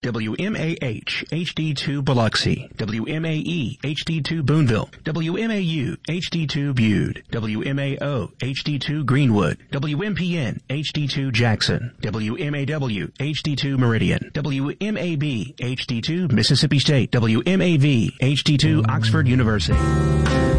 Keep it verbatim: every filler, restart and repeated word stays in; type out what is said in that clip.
W M A H H D two Biloxi, W M A E H D two Boonville, W M A U H D two Bude, W M A O H D two Greenwood, W M P N H D two Jackson, W M A W H D two Meridian, W M A B H D two Mississippi State, W M A V H D two Oxford University.